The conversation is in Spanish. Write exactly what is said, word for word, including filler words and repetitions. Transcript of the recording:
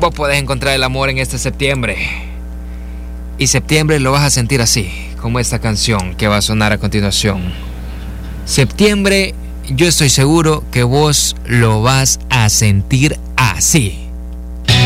vos podés encontrar el amor en este septiembre. Y septiembre lo vas a sentir así, como esta canción que va a sonar a continuación. Septiembre, yo estoy seguro que vos lo vas a sentir así.